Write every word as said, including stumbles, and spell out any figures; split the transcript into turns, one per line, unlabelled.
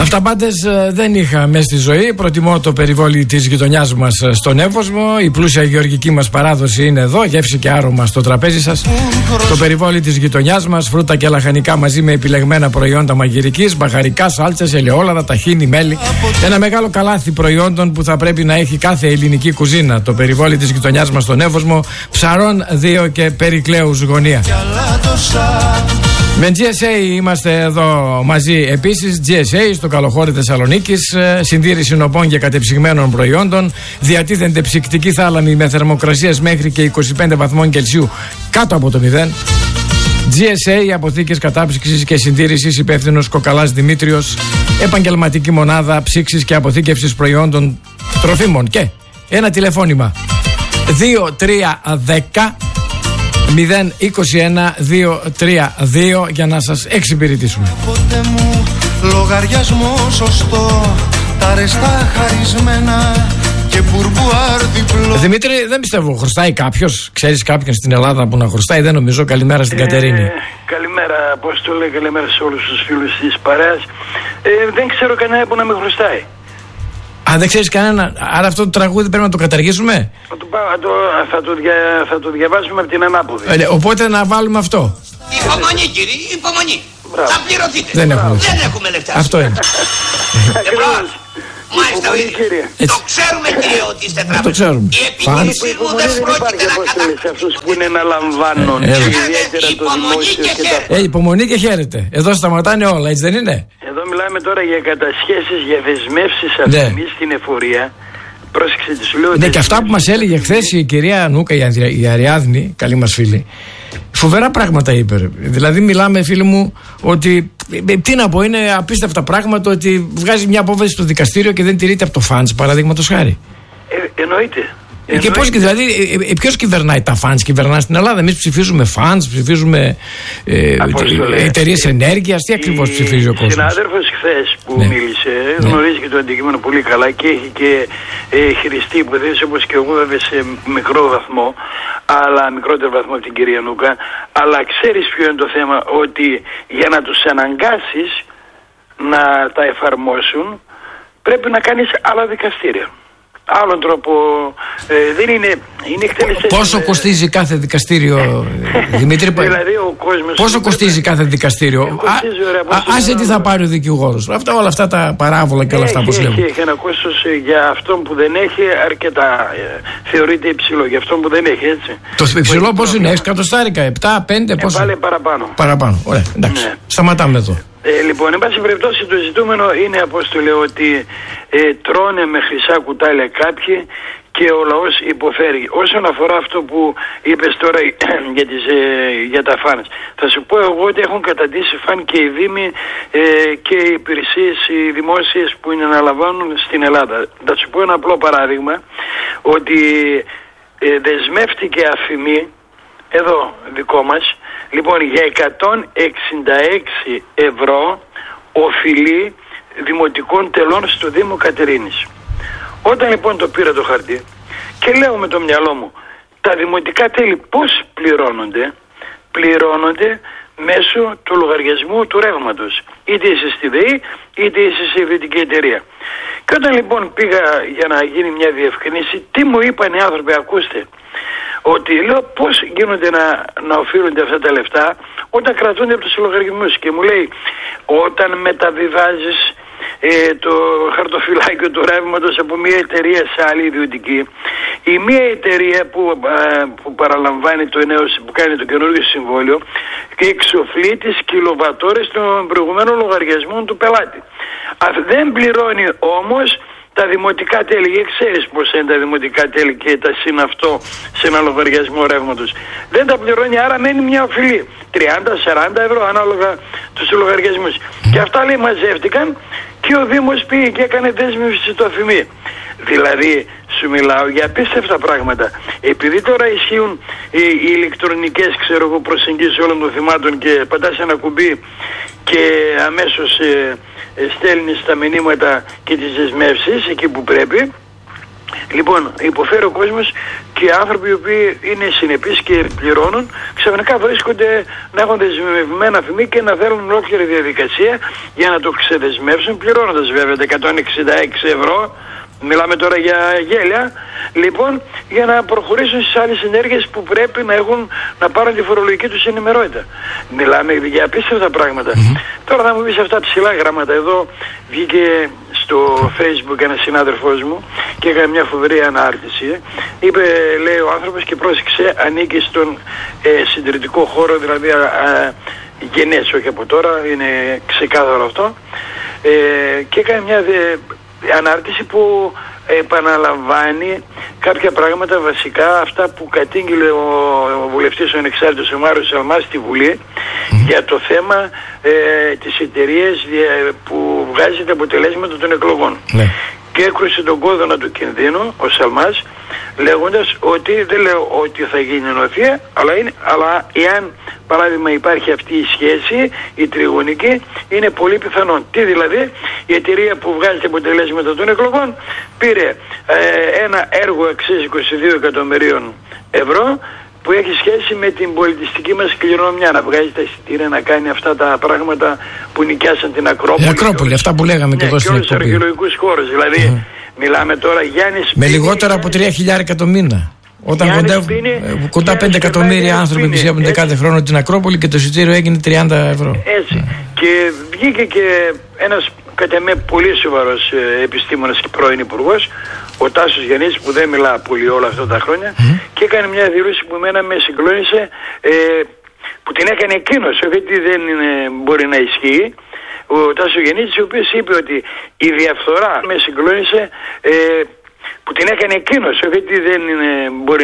Αυταπάτες δεν είχα μέσα στη ζωή. Προτιμώ το περιβόλι της γειτονιάς μας στον Εύωσμο. Η πλούσια γεωργική μας παράδοση είναι εδώ, γεύση και άρωμα στο τραπέζι σας. Το περιβόλι της γειτονιάς μας, φρούτα και λαχανικά μαζί με επιλεγμένα προϊόντα μαγειρικής, μπαχαρικά, σάλτσες, ελαιόλαδα, ταχίνι, μέλι. Ένα μεγάλο καλάθι προϊόντων που θα πρέπει να έχει κάθε ελληνική κουζίνα. Το περιβόλι της γειτονιάς μας στον Εύωσμο, Ψαρών δύο και Περικλέους γωνία. Με τζι ες έι είμαστε εδώ μαζί επίσης. τζι ες έι στο Καλοχώρι Θεσσαλονίκης. Συντήρηση νοπών και κατεψυγμένων προϊόντων. Διατίθενται ψυκτική θάλαμη με θερμοκρασίες μέχρι και είκοσι πέντε βαθμών Κελσίου κάτω από το μηδέν. τζι ες έι αποθήκες κατάψυξης και συντήρησης, υπεύθυνος Κοκαλάς Δημήτριος. Επαγγελματική μονάδα ψήξης και αποθήκευσης προϊόντων τροφίμων. Και ένα τηλεφώνημα δύο τρία ένα μηδέν μηδέν είκοσι ένα δύο τρία δύο για να σας εξυπηρετήσουμε.
Ποτέ μου λογαριασμό σωστό, τα ρεστά χαρισμένα και μπουρμπουάρ διπλό.
Δημήτρη, δεν πιστεύω χρωστάει κάποιος. Ξέρεις κάποιον στην Ελλάδα που να χρωστάει? Δεν νομίζω. Καλημέρα στην ε, Κατερίνη.
Καλημέρα, Απόστολε, καλημέρα σε όλους τους φίλους της παρέας. ε, Δεν ξέρω κανένα που να με χρωστάει.
Αν δεν ξέρεις κανένα, άρα αυτό το τραγούδι πρέπει να το καταργήσουμε.
Θα το, θα το, θα το, δια, θα το διαβάσουμε από την ανάποδη.
Ε, οπότε να βάλουμε αυτό.
Υπομονή, κύριε, υπομονή.
Μπράβο.
Θα πληρωθείτε.
Δεν έχουμε λεφτά.
Δεν έχουμε λεφτά.
Αυτό είναι.
Εμπρός. Μάλιστα,
Υπομονή, κύριε.
το ξέρουμε, κύριε, ότι είστε τράπεζα.
Το ξέρουμε.
Η επιχείρησή μου δεν πρόκειται να
καταφέρει σε αυτούς που είναι να λαμβάνουν,
Ε,
και ιδιαίτερα το δημόσιο και τα...
Ε, υπομονή και χαίρετε. Εδώ σταματάνε όλα, έτσι δεν είναι?
Εδώ μιλάμε τώρα για κατασχέσεις, για δεσμεύσεις
Ναι.
αυτής στην εφορία. Πρόσεξε, τη σου λέω.
Ναι, και αυτά που μας έλεγε χθες η κυρία Νούκα, η Ανδρια- η Αριάδνη, καλή μας φίλη, φοβερά πράγματα είπε. ρε. Δηλαδή, μιλάμε, φίλοι μου, ότι. ε, Τι να πω, είναι απίστευτα πράγματα ότι βγάζει μια απόφαση στο δικαστήριο και δεν τηρείται από το φαντς, παραδείγματος χάρη.
Ε, εννοείται.
Ε, Και πώς, δηλαδή, ε, ε, ποιος κυβερνάει τα φαντς? Κυβερνά στην Ελλάδα. Εμείς ψηφίζουμε φαντς, ψηφίζουμε ε, εταιρείες ενέργειας. Τι ακριβώς ψηφίζει ο κόσμος?
Συνάδελφος χθες που
Ναι.
μίλησε,
Ναι.
γνωρίζει και το αντικείμενο πολύ καλά και έχει και ε, χειριστεί υποθέσεις όπως και εγώ, βέβαια σε μικρό βαθμό, αλλά μικρότερο βαθμό από την κυρία Νούκα. Αλλά ξέρεις ποιο είναι το θέμα? Ότι για να τους αναγκάσεις να τα εφαρμόσουν πρέπει να κάνεις άλλα δικαστήρια. Άλλον τρόπο ε, δεν είναι, είναι εκτελεστές.
Πόσο
ε,
κοστίζει κάθε δικαστήριο, Δημήτρη?
Δηλαδή ο κόσμος.
Πόσο κοστίζει κάθε δικαστήριο?
Ε, κοστίζει, ωραία,
Α,
πόσο
άσε τι θα
είναι-
πάρει ο δικηγόρος. Αυτά, όλα αυτά τα παράβολα και όλα αυτά που
Έχει,
λέγουν.
έχει, έχει ένα κόστος ε, για αυτόν που δεν έχει αρκετά. ε, Θεωρείται υψηλό για αυτόν που δεν έχει, έτσι.
Το υψηλό
Που έχει
πόσο είναι?
πρόβλημα.
έξι εκατοστάρικα, επτά, πέντε,
Ε,
πόσο?
πάλι παραπάνω.
Παραπάνω. Ωραία, εντάξει.
Ναι.
Σταματάμε εδώ.
Ε, λοιπόν, εν πάση περιπτώσει, το ζητούμενο είναι, Απόστολε, ότι ε, τρώνε με χρυσά κουτάλια κάποιοι και ο λαός υποφέρει. Όσον αφορά αυτό που είπες τώρα για, τις, ε, για τα φανς, θα σου πω εγώ ότι έχουν καταντήσει φαν και οι δήμοι ε, και οι υπηρεσίες οι δημόσιες που είναι να λαμβάνουν στην Ελλάδα. Θα σου πω ένα απλό παράδειγμα, ότι ε, δεσμεύτηκε αφημί, εδώ δικό μας, λοιπόν, για εκατόν εξήντα έξι ευρώ οφειλή δημοτικών τελών στο Δήμο Κατερίνης. Όταν λοιπόν το πήρα το χαρτί και λέω με το μυαλό μου, τα δημοτικά τέλη πώς πληρώνονται? Πληρώνονται μέσω του λογαριασμού του ρεύματος. Είτε είσαι στη ΔΕΗ, είτε είσαι σε ιδιωτική εταιρεία. Και όταν λοιπόν πήγα για να γίνει μια διευκρίνηση, τι μου είπαν οι άνθρωποι? Ακούστε, ότι λέω πώς γίνονται να, να οφείλονται αυτά τα λεφτά όταν κρατούνται από τους λογαριασμούς. Και μου λέει, όταν μεταβιβάζεις ε, το χαρτοφυλάκιο του ρεύματος από μια εταιρεία σε άλλη ιδιωτική, η μία εταιρεία που, α, που παραλαμβάνει το νέο, που κάνει το καινούργιο συμβόλαιο και εξοφλεί τις κιλοβατόρες των προηγουμένων λογαριασμών του πελάτη. Α, δεν πληρώνει όμως τα δημοτικά τέλη. Και ξέρεις πώς είναι τα δημοτικά τέλη και τα συν αυτό σε ένα λογαριασμό ρεύματος. Δεν τα πληρώνει, άρα μένει μια οφειλή τριάντα με σαράντα ευρώ ανάλογα τους λογαριασμούς. Και αυτά, λέει, μαζεύτηκαν και ο Δήμος πήγε και έκανε δέσμευση στο αφημί. Δηλαδή, σου μιλάω για απίστευτα πράγματα. Επειδή τώρα ισχύουν οι, οι ηλεκτρονικές, ξέρω εγώ, προσεγγίσεις όλων των θυμάτων και πατάς ένα κουμπί και αμέσως ε, ε, στέλνεις τα μηνύματα και τις δεσμεύσεις εκεί που πρέπει, Λοιπόν, υποφέρει ο κόσμος και άνθρωποι οι οποίοι είναι συνεπείς και πληρώνουν, ξαφνικά βρίσκονται να έχουν δεσμευμένα φημή και να θέλουν ολόκληρη διαδικασία για να το ξεδεσμεύσουν, πληρώνοντας βέβαια τα εκατόν εξήντα έξι ευρώ. Μιλάμε τώρα για γέλια, λοιπόν, για να προχωρήσουν στις άλλες ενέργειες που πρέπει να έχουν, να πάρουν τη φορολογική τους ενημερότητα. Μιλάμε για απίστευτα πράγματα. Mm-hmm. Τώρα θα μου πεις αυτά ψηλά γράμματα. Εδώ βγήκε στο Facebook ένας συνάδελφός μου και έκανε μια φοβερή ανάρτηση. Είπε, λέει ο άνθρωπος, και πρόσεξε, ανήκει στον ε, συντηρητικό χώρο, δηλαδή α, α, γενές, όχι από τώρα, είναι ξεκάθαρο αυτό. Ε, και έκανε μια δε, ανάρτηση που επαναλαμβάνει κάποια πράγματα βασικά, αυτά που κατήγγειλε ο, ο βουλευτής ο ανεξάρτητος ο Μάριος Σαλμάς στη Βουλή mm. για το θέμα ε, της εταιρείας ε, που βγάζει τα αποτελέσματα των εκλογών. Mm. Και έκρουσε τον κόδωνα του κινδύνου ο Σαλμάς, λέγοντας ότι δεν λέω ότι θα γίνει νοθεία, αλλά, είναι, αλλά εάν παράδειγμα υπάρχει αυτή η σχέση, η τριγωνική, είναι πολύ πιθανόν. Τι δηλαδή, η εταιρεία που βγάζει τα αποτελέσματα των εκλογών πήρε ε, ένα έργο αξίας είκοσι δύο εκατομμυρίων ευρώ που έχει σχέση με την πολιτιστική μας κληρονομιά, να βγάζει τα εισιτήρια, να κάνει αυτά τα πράγματα που νοικιάσαν την Ακρόπολη.
Η Ακρόπολη, όλες, αυτά που λέγαμε και, ναι, εδώ στην εκπομπή.
Και όλους τους αρχαιολογικούς χώρους. Δηλαδή, mm. μιλάμε τώρα Γιάννης...
Με λιγότερα από τρία χιλιάρικα το μήνα. Όταν κοντά,
πίνει,
κοντά πέντε εκατομμύρια άνθρωποι επισκέπτονται κάθε χρόνο την Ακρόπολη και το εισιτήριο έγινε τριάντα ευρώ.
Έτσι. Mm. Και βγήκε και ένας κατά με πολύ σοβαρός ε, επιστήμονας και πρώην υπουργός, ο Τάσος Γιαννίτης, που δεν μιλά πολύ όλα αυτά τα χρόνια, mm. και έκανε μια δήλωση που εμένα με συγκλώνησε, ε, που την έκανε εκείνος, γιατί δεν είναι, μπορεί να ισχύει. Ο Τάσος Γιαννίτης, ο οποίος είπε ότι η διαφθορά, με συγκλώνησε, ε, που την έκανε εκείνος, γιατί δεν είναι, μπορεί